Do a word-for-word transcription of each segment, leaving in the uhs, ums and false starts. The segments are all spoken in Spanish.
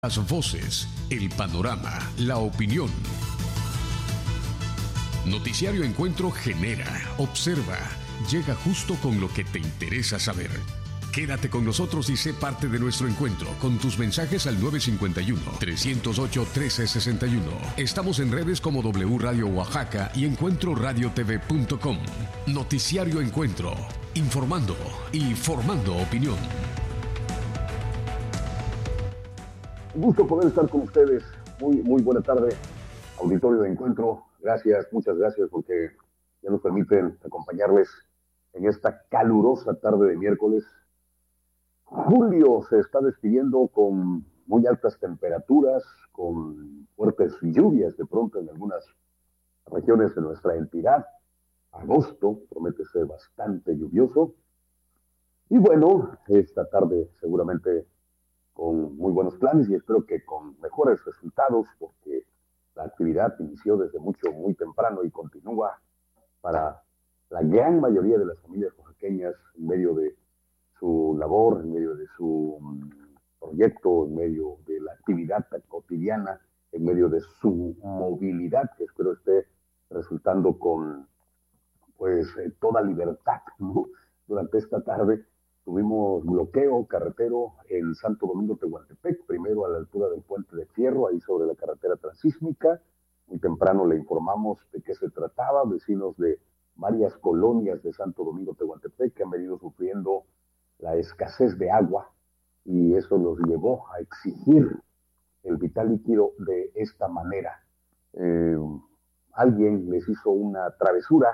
Las voces, el panorama, la opinión. Noticiario Encuentro genera, observa, llega justo con lo que te interesa saber. Quédate con nosotros y sé parte de nuestro encuentro con tus mensajes al nueve cinco uno, tres cero ocho, uno tres seis uno. Estamos en redes como W Radio Oaxaca y encuentro radio t v punto com. Noticiario Encuentro, informando y formando opinión. Un gusto poder estar con ustedes. Muy, muy buena tarde, auditorio de Encuentro. Gracias, muchas gracias porque ya nos permiten acompañarles en esta calurosa tarde de miércoles. Julio se está despidiendo con muy altas temperaturas, con fuertes lluvias de pronto en algunas regiones de nuestra entidad. Agosto promete ser bastante lluvioso. Y bueno, esta tarde seguramente con muy buenos planes y espero que con mejores resultados, porque la actividad inició desde mucho, muy temprano y continúa para la gran mayoría de las familias oaxaqueñas en medio de su labor, en medio de su proyecto, en medio de la actividad cotidiana, en medio de su movilidad, que espero esté resultando con pues eh, toda libertad, ¿no? Durante esta tarde tuvimos bloqueo carretero en Santo Domingo Tehuantepec, primero a la altura del Puente de Fierro, ahí sobre la carretera transísmica. Muy temprano le informamos de qué se trataba, vecinos de varias colonias de Santo Domingo Tehuantepec que han venido sufriendo la escasez de agua y eso los llevó a exigir el vital líquido de esta manera. Eh, alguien les hizo una travesura,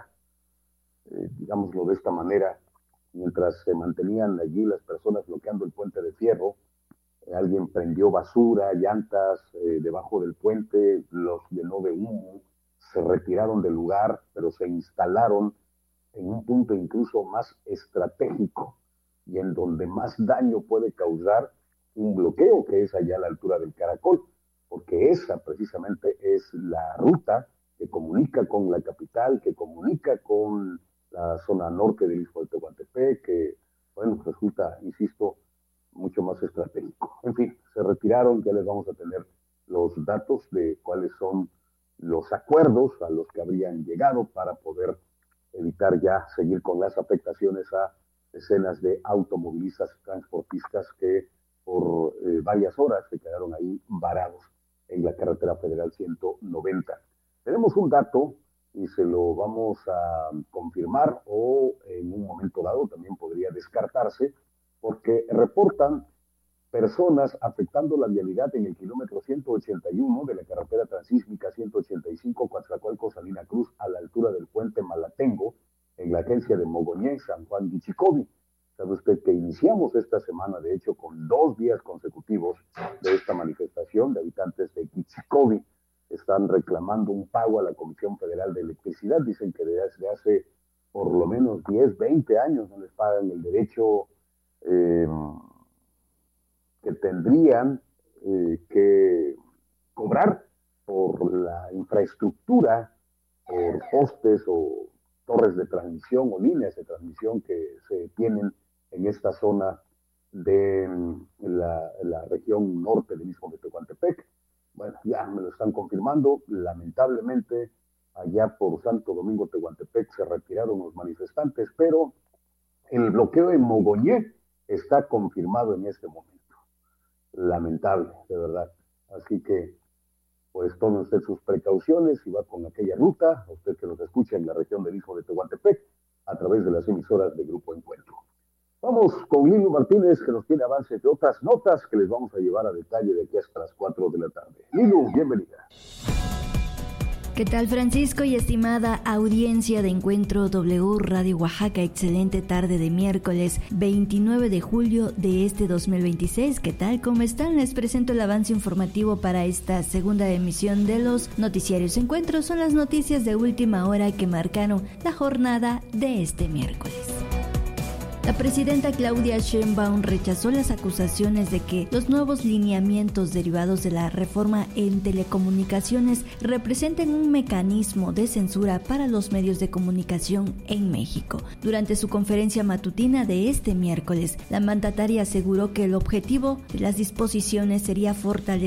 eh, digámoslo de esta manera, mientras se mantenían allí las personas bloqueando el Puente de Fierro. Eh, alguien prendió basura, llantas eh, debajo del puente, los llenó de humo, se retiraron del lugar, pero se instalaron en un punto incluso más estratégico y en donde más daño puede causar un bloqueo, que es allá a la altura del Caracol, porque esa precisamente es la ruta que comunica con la capital, que comunica con la zona norte del Istmo de Tehuantepec, que, bueno, resulta, insisto, mucho más estratégico. En fin, se retiraron, ya les vamos a tener los datos de cuáles son los acuerdos a los que habrían llegado para poder evitar ya seguir con las afectaciones a decenas de automovilistas transportistas que por eh, varias horas se quedaron ahí varados en la carretera federal ciento noventa. Tenemos un dato y se lo vamos a confirmar o en un momento dado también podría descartarse, porque reportan personas afectando la vialidad en el kilómetro ciento ochenta y uno de la carretera transísmica ciento ochenta y cinco Coatzacoalcos-Salina Cruz a la altura del puente Malatengo en la agencia de Mogoñé, San Juan de Chicobi. Sabe usted que iniciamos esta semana, de hecho, con dos días consecutivos de esta manifestación de habitantes de Quichicobi. Están reclamando un pago a la Comisión Federal de Electricidad. Dicen que desde hace por lo menos diez, veinte años no les pagan el derecho eh, que tendrían eh, que cobrar por la infraestructura, por postes o torres de transmisión o líneas de transmisión que se tienen en esta zona de la, la región norte del Istmo de Tehuantepec. Bueno, ya me lo están confirmando. Lamentablemente, allá por Santo Domingo Tehuantepec se retiraron los manifestantes, pero el bloqueo en Mogoñé está confirmado en este momento. Lamentable, de verdad. Así que, pues, tome usted sus precauciones y va con aquella ruta, a usted que nos escucha en la región del Istmo de Tehuantepec, a través de las emisoras de Grupo Encuentro. Vamos con Lilo Martínez, que nos tiene avances de otras notas que les vamos a llevar a detalle de aquí hasta las cuatro de la tarde. Lilo, bienvenida. ¿Qué tal, Francisco y estimada audiencia de Encuentro W Radio Oaxaca? Excelente tarde de miércoles veintinueve de julio de este dos mil veintiséis. ¿Qué tal? ¿Cómo están? Les presento el avance informativo para esta segunda emisión de los noticiarios Encuentro. Son las noticias de última hora que marcaron la jornada de este miércoles. La presidenta Claudia Sheinbaum rechazó las acusaciones de que los nuevos lineamientos derivados de la reforma en telecomunicaciones representen un mecanismo de censura para los medios de comunicación en México. Durante su conferencia matutina de este miércoles, la mandataria aseguró que el objetivo de las disposiciones sería fortalecer